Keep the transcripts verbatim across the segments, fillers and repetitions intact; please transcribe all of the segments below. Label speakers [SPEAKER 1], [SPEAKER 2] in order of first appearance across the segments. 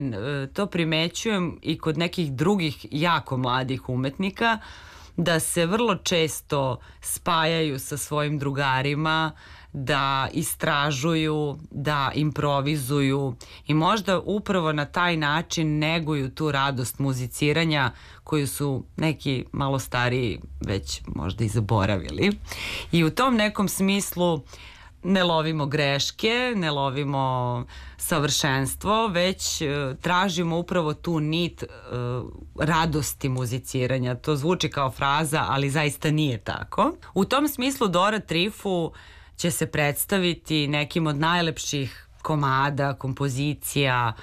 [SPEAKER 1] To primećujem i kod nekih drugih jako mladih umetnika, da se vrlo često spajaju sa svojim drugarima, da istražuju, da improvizuju i možda upravo na taj način neguju tu radost muziciranja koju su neki malo stariji već možda i zaboravili. I u tom nekom smislu ne lovimo greške, ne lovimo savršenstvo, već uh, tražimo upravo tu nit uh, radosti muziciranja. To zvuči kao fraza, ali zaista nije tako. U tom smislu Dora Trifu će se predstaviti nekim od najlepših komada, kompozicija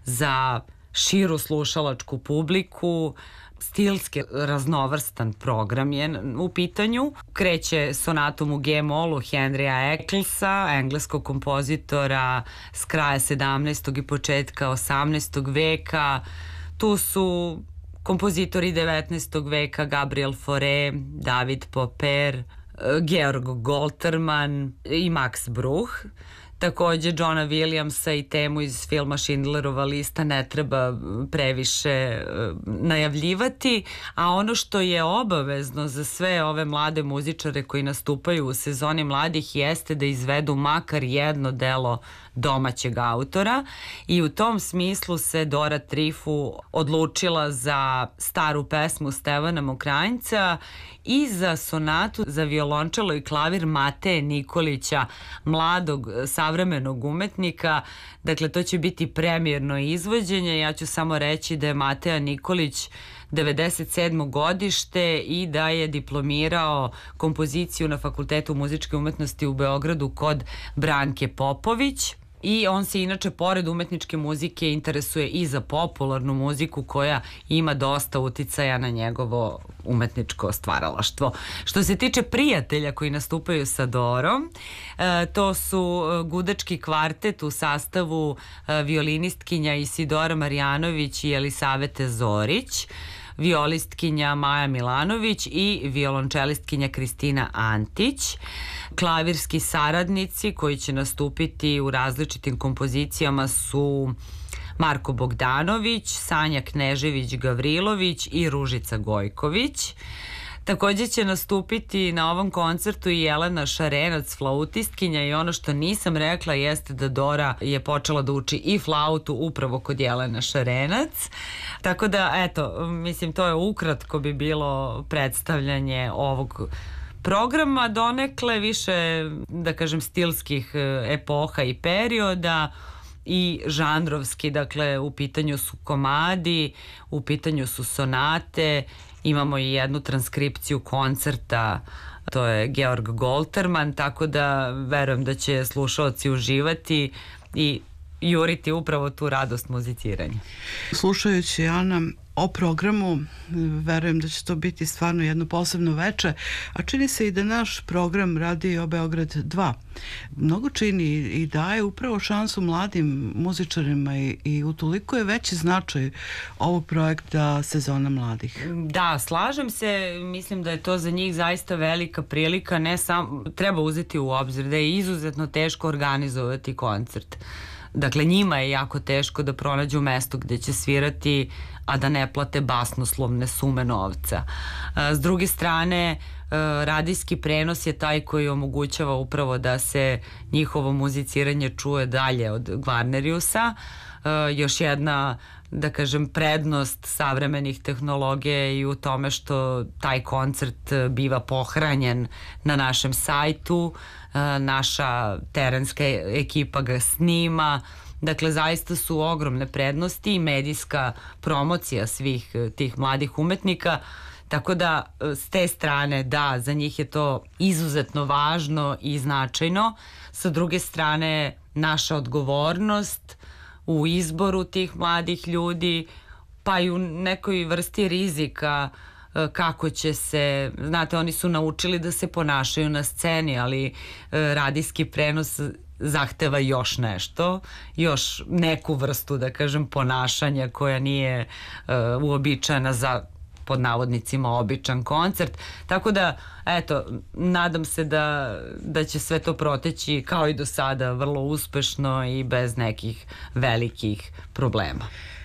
[SPEAKER 1] za širu slušalačku publiku. Stilski raznovrstan program je u pitanju. Kreće sonatom u G-molu Henrya Ecclesa, engleskog kompozitora s kraja sedamnaestog i početka osamnaestog veka. Tu su kompozitori devetnaestog veka Gabriel Fauré, David Popper, Georg Golterman i Max Bruch. Takođe Johna Williamsa i temu iz filma Schindlerova lista ne treba previše najavljivati, a ono što je obavezno za sve ove mlade muzičare koji nastupaju u sezoni mladih jeste da izvedu makar jedno delo domaćeg autora i u tom smislu se Dora Trifu odlučila za staru pesmu Stevana Mokranjca i za sonatu za violončelo i klavir Mateje Nikolića, mladog savremenog umetnika. Dakle, to će biti premijerno izvođenje. Ja ću samo reći da je Mateja Nikolić devedeset sedmo godište i da je diplomirao kompoziciju na Fakultetu muzičke umetnosti u Beogradu kod Branke Popović. I on se inače pored umetničke muzike interesuje i za popularnu muziku koja ima dosta uticaja na njegovo umetničko stvaralaštvo. Što se tiče prijatelja koji nastupaju sa Dorom, to su gudački kvartet u sastavu violinistkinja Isidora Marjanović i Elisavete Zorić, violistkinja Maja Milanović i violončelistkinja Kristina Antić. Klavirski saradnici koji će nastupiti u različitim kompozicijama su Marko Bogdanović, Sanja Knežević-Gavrilović i Ružica Gojković. Takođe će nastupiti na ovom koncertu i Jelena Šarenac, flautistkinja, i ono što nisam rekla jeste da Dora je počela da uči i flautu upravo kod Jelena Šarenac. Tako da, eto, mislim, to je ukratko bi bilo predstavljanje ovog programa, donekle više, da kažem, stilskih epoha i perioda i žanrovski, dakle, u pitanju su komadi, u pitanju su sonate. Imamo i jednu transkripciju koncerta, to je Georg Golterman, tako da verujem da će slušaoci uživati i juriti upravo tu radost muziciranja.
[SPEAKER 2] Slušajući, Ana, o programu, verujem da će to biti stvarno jedno posebno veče, a čini se i da naš program Radio Beograd dva mnogo čini i daje upravo šansu mladim muzičarima i, i utoliko je veći značaj ovog projekta Sezona mladih.
[SPEAKER 1] Da, slažem se, mislim da je to za njih zaista velika prilika, ne samo, treba uzeti u obzir da je izuzetno teško organizovati koncert. Dakle, njima je jako teško da pronađu mesto gde će svirati, a da ne plate basnoslovne sume novca. S druge strane, radijski prenos je taj koji omogućava upravo da se njihovo muziciranje čuje dalje od Gvarneriusa. Još jedna, da kažem, prednost savremenih tehnologija je i u tome što taj koncert biva pohranjen na našem sajtu, naša terenska ekipa ga snima. Dakle, zaista su ogromne prednosti i medijska promocija svih tih mladih umetnika, tako da s te strane, da, za njih je to izuzetno važno i značajno. Sa druge strane, naša odgovornost u izboru tih mladih ljudi, pa i u nekoj vrsti rizika kako će se, znate, oni su naučili da se ponašaju na sceni, ali radijski prenos zahteva još nešto, još neku vrstu, da kažem, ponašanja koja nije uh, uobičajena za pod navodnicima običan koncert. Tako da, eto, nadam se da, da će sve to proteći kao i do sada vrlo uspešno i bez nekih velikih problema.